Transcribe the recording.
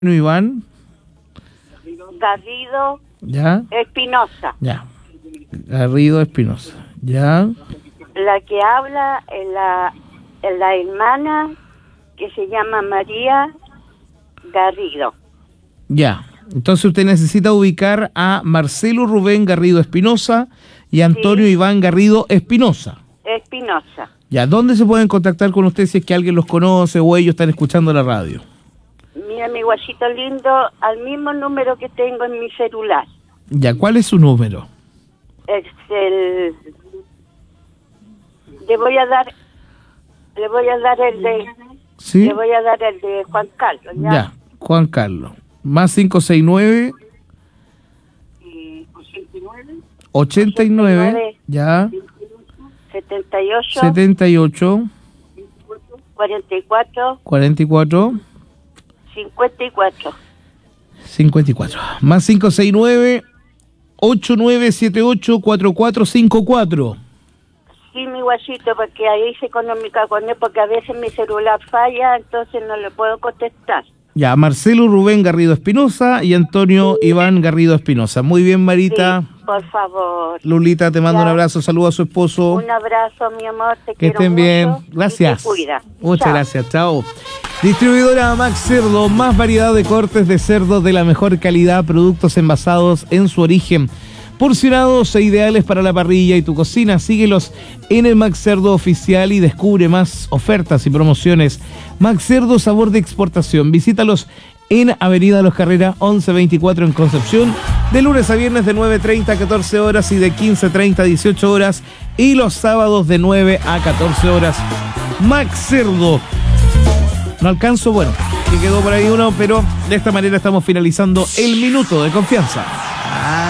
Iván. Garrido Ya. Espinosa. Ya. Garrido Espinosa. Ya. La que habla es la hermana que se llama María Garrido. Ya. Entonces usted necesita ubicar a Marcelo Rubén Garrido Espinosa y Antonio Iván Garrido Espinosa. Espinosa. Ya. ¿Dónde se pueden contactar con usted si es que alguien los conoce o ellos están escuchando la radio? Mira, mi guachito lindo, al mismo número que tengo en mi celular. Ya. ¿Cuál es su número? Es le voy a dar el de ¿Sí? le voy a dar el de Juan Carlos, ¿ya? Ya. Juan Carlos. Más 569 89 ya 78 44 54 más 569 8978 4454. Sí, mi guachito, porque ahí se económica con él, porque a veces mi celular falla, entonces no le puedo contestar. Ya, Marcelo Rubén Garrido Espinosa y Antonio Iván Garrido Espinosa. Muy bien, Marita. Sí, por favor. Lulita, te mando un abrazo, saludo a su esposo. Un abrazo, mi amor, te que quiero estén mucho. bien. Y Gracias. te cuida. Muchas Chao. gracias, chao. Distribuidora Max Cerdo, más variedad de cortes de cerdo de la mejor calidad, productos envasados en su origen, porcionados e ideales para la parrilla y tu cocina. Síguelos en el Max Cerdo oficial y descubre más ofertas y promociones. Max Cerdo, sabor de exportación. Visítalos en Avenida Los Carreras 1124 en Concepción, de lunes a viernes de 9:30 a 14 horas y de 15:30 a 18 horas, y los sábados de 9 a 14 horas. Max Cerdo. No alcanzo, bueno, que quedó por ahí uno, pero de esta manera estamos finalizando el minuto de confianza.